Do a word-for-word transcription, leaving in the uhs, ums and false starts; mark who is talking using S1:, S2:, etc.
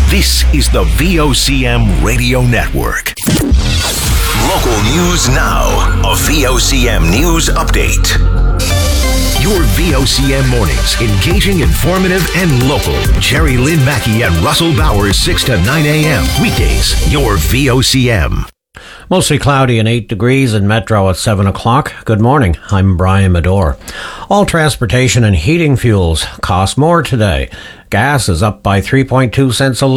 S1: This is the V O C M Radio Network. Local news now. A V O C M News Update. Your V O C M mornings, engaging, informative, and local. Jerry Lynn Mackey and Russell Bowers, six to nine a.m. Weekdays, your V O C M.
S2: Mostly cloudy and eight degrees in Metro at seven o'clock. Good morning. I'm Brian Medore. All transportation and heating fuels cost more today. Gas is up by three point two cents a